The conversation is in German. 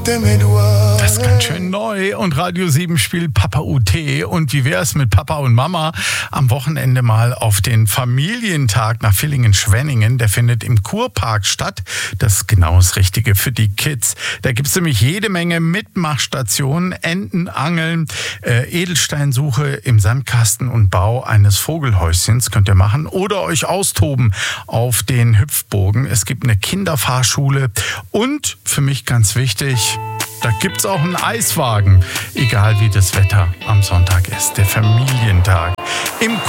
Das ist ganz schön neu und Radio 7 spielt Papa UT. Und wie wär's mit Papa und Mama am Wochenende mal auf den Familientag nach Villingen-Schwenningen? Der findet im Kurpark statt. Das ist genau das Richtige für die Kids. Da gibt's nämlich jede Menge Mitmachstationen, Entenangeln, Edelsteinsuche im Sandkasten und Bau eines Vogelhäuschens könnt ihr machen oder euch austoben auf den Hüpfburgen. Es gibt eine Kinderfahrschule und für mich ganz wichtig, da gibt's auch einen Eiswagen, egal wie das Wetter am Sonntag ist. Der Familientag im